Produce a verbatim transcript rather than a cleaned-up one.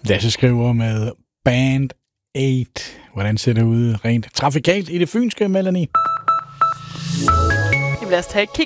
Lasse skriver med Band otte. Hvordan ser det ud rent trafikalt i det fynske, Melanie? Lad os tage et kig